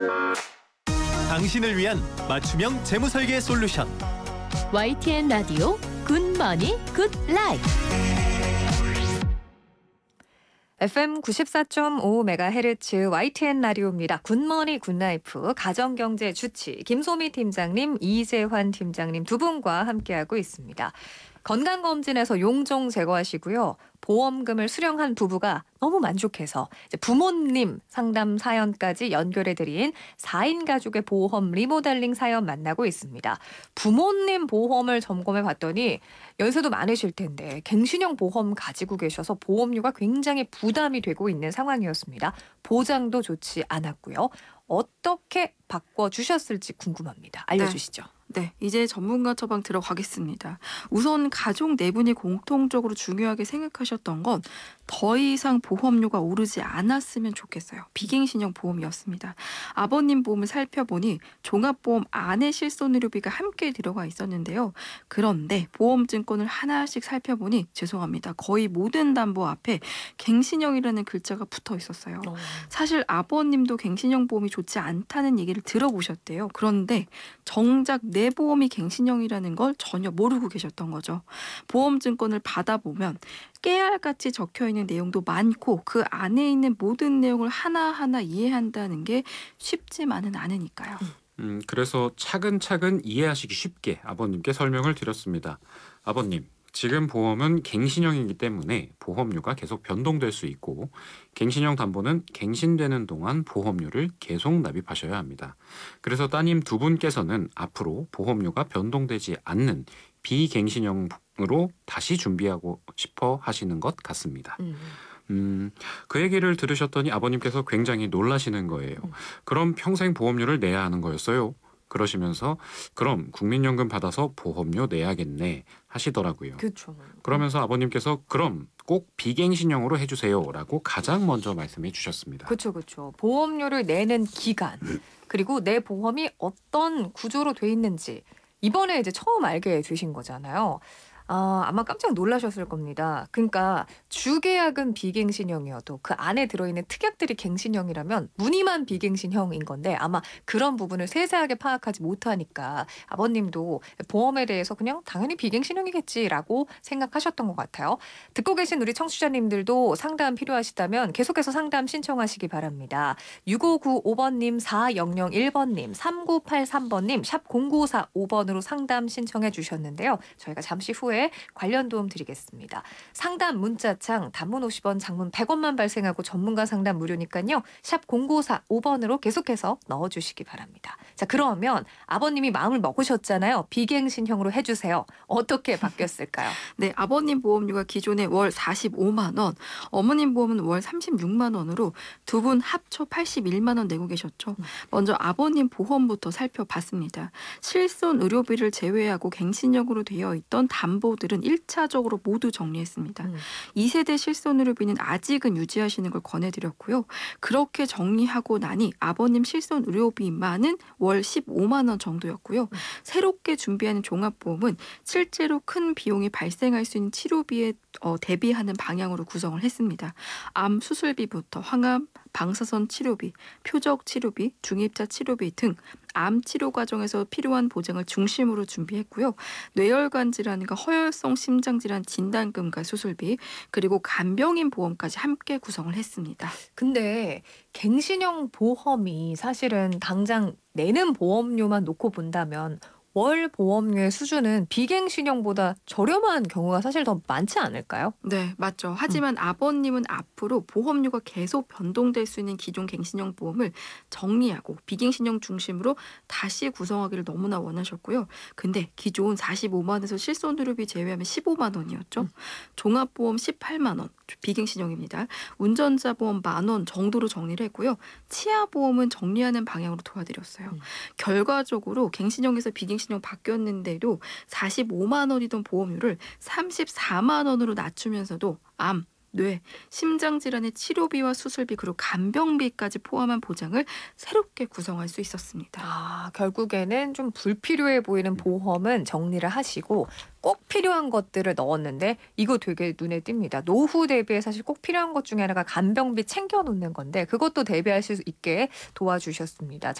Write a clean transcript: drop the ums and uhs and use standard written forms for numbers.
당신을 위한 맞춤형 재무설계 솔루션 YTN 라디오 굿머니 굿라이프. FM 94.5MHz YTN 라디오입니다. 굿머니 굿라이프 가정경제 주치 김소미 팀장님, 이재환 팀장님 두 분과 함께하고 있습니다. 건강검진에서 용종 제거하시고요. 보험금을 수령한 부부가 너무 만족해서 이제 부모님 상담 사연까지 연결해드린 4인 가족의 보험 리모델링 사연 만나고 있습니다. 부모님 보험을 점검해 봤더니 연세도 많으실 텐데 갱신형 보험 가지고 계셔서 보험료가 굉장히 부담이 되고 있는 상황이었습니다. 보장도 좋지 않았고요. 어떻게 바꿔주셨을지 궁금합니다. 알려주시죠. 네, 이제 전문가 처방 들어가겠습니다. 우선 가족 네 분이 공통적으로 중요하게 생각하셨던 건 더 이상 보험료가 오르지 않았으면 좋겠어요. 비갱신형 보험이었습니다. 아버님 보험을 살펴보니 종합보험 안에 실손의료비가 함께 들어가 있었는데요. 그런데 보험증권을 하나씩 살펴보니 죄송합니다. 거의 모든 담보 앞에 갱신형이라는 글자가 붙어 있었어요. 사실 아버님도 갱신형 보험이 좋지 않다는 얘기를 들어보셨대요. 그런데 정작 내 보험이 갱신형이라는 걸 전혀 모르고 계셨던 거죠. 보험증권을 받아보면 깨알같이 적혀있는 내용도 많고 그 안에 있는 모든 내용을 하나하나 이해한다는 게 쉽지만은 않으니까요. 그래서 차근차근 이해하시기 쉽게 아버님께 설명을 드렸습니다. 아버님, 지금 보험은 갱신형이기 때문에 보험료가 계속 변동될 수 있고 갱신형 담보는 갱신되는 동안 보험료를 계속 납입하셔야 합니다. 그래서 따님 두 분께서는 앞으로 보험료가 변동되지 않는 비갱신형으로 다시 준비하고 싶어 하시는 것 같습니다. 그 얘기를 들으셨더니 아버님께서 굉장히 놀라시는 거예요. 그럼 평생 보험료를 내야 하는 거였어요? 그러시면서 그럼 국민연금 받아서 보험료 내야겠네 하시더라고요. 그렇죠. 그러면서 아버님께서 그럼 꼭 비갱신형으로 해주세요라고 가장 먼저 말씀해 주셨습니다. 그렇죠. 보험료를 내는 기간 그리고 내 보험이 어떤 구조로 돼 있는지 이번에 이제 처음 알게 되신 거잖아요. 아마 깜짝 놀라셨을 겁니다. 그러니까 주계약은 비갱신형이어도 그 안에 들어있는 특약들이 갱신형이라면 무늬만 비갱신형인 건데 아마 그런 부분을 세세하게 파악하지 못하니까 아버님도 보험에 대해서 그냥 당연히 비갱신형이겠지라고 생각하셨던 것 같아요. 듣고 계신 우리 청취자님들도 상담 필요하시다면 계속해서 상담 신청하시기 바랍니다. 6595번님, 4001번님, 3983번님, 샵 0945번으로 상담 신청해 주셨는데요. 저희가 잠시 후에 관련 도움 드리겠습니다. 상담 문자창 단문 50원, 장문 100원만 발생하고 전문가 상담 무료니까요. 샵 0945번으로 계속해서 넣어주시기 바랍니다. 자, 그러면 아버님이 마음을 먹으셨잖아요. 비갱신형으로 해주세요. 어떻게 바뀌었을까요? 네, 아버님 보험료가 기존에 월 45만 원, 어머님 보험은 월 36만 원으로 두 분 합쳐 81만 원 내고 계셨죠. 먼저 아버님 보험부터 살펴봤습니다. 실손 의료비를 제외하고 갱신형으로 되어 있던 담보들은 1차적으로 모두 정리했습니다. 2세대 실손 의료비는 아직은 유지하시는 걸 권해드렸고요. 그렇게 정리하고 나니 아버님 실손 의료비만은 월 15만 원 정도였고요. 새롭게 준비하는 종합보험은 실제로 큰 비용이 발생할 수 있는 치료비에 대비하는 방향으로 구성을 했습니다. 암 수술비부터 항암, 방사선 치료비, 표적 치료비, 중입자 치료비 등 암 치료 과정에서 필요한 보장을 중심으로 준비했고요. 뇌혈관 질환과 허혈성 심장 질환 진단금과 수술비, 그리고 간병인 보험까지 함께 구성을 했습니다. 근데 갱신형 보험이 사실은 당장 내는 보험료만 놓고 본다면 월 보험료의 수준은 비갱신형보다 저렴한 경우가 사실 더 많지 않을까요? 네, 맞죠. 하지만 아버님은 앞으로 보험료가 계속 변동될 수 있는 기존 갱신형 보험을 정리하고 비갱신형 중심으로 다시 구성하기를 너무나 원하셨고요. 근데 기존 45만 원에서 실손의료비 제외하면 15만 원이었죠. 종합보험 18만 원, 비갱신형입니다. 운전자 보험 10,000원 정도로 정리를 했고요. 치아보험은 정리하는 방향으로 도와드렸어요. 결과적으로 갱신형에서 비갱신형 바뀌었는데도 45만 원이던 보험료를 34만 원으로 낮추면서도 암, 뇌, 심장 질환의 치료비와 수술비 그리고 간병비까지 포함한 보장을 새롭게 구성할 수 있었습니다. 결국에는 좀 불필요해 보이는 보험은 정리를 하시고 꼭 필요한 것들을 넣었는데 이거 되게 눈에 띕니다. 노후 대비에 사실 꼭 필요한 것 중에 하나가 간병비 챙겨 놓는 건데 그것도 대비할 수 있게 도와주셨습니다.